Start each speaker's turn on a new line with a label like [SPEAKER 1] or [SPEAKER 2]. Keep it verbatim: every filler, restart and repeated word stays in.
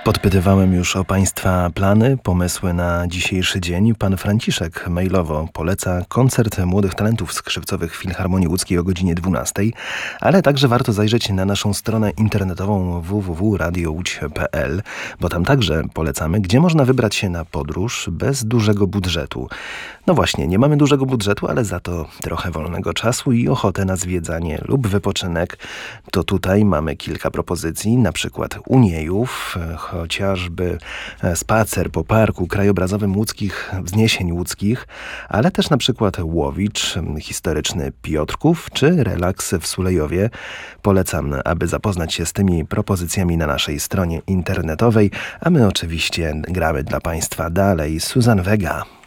[SPEAKER 1] Podpytywałem już o Państwa plany, pomysły na dzisiejszy dzień. Pan Franciszek mailowo poleca koncert młodych talentów skrzypcowych w Filharmonii Łódzkiej o godzinie dwunastej, ale także warto zajrzeć na naszą stronę internetową w w w kropka radio łódź kropka p l, bo tam także polecamy, gdzie można wybrać się na podróż bez dużego budżetu. No właśnie, nie mamy dużego budżetu, ale za to trochę wolnego czasu i ochotę na zwiedzanie lub wypoczynek. To tutaj mamy kilka propozycji, na przykład u Niejów, chociażby spacer po parku krajobrazowym łódzkich wzniesień łódzkich, ale też na przykład Łowicz, historyczny Piotrków czy relaks w Sulejowie. Polecam, aby zapoznać się z tymi propozycjami na naszej stronie internetowej, a my oczywiście gramy dla Państwa dalej Suzanne Vega.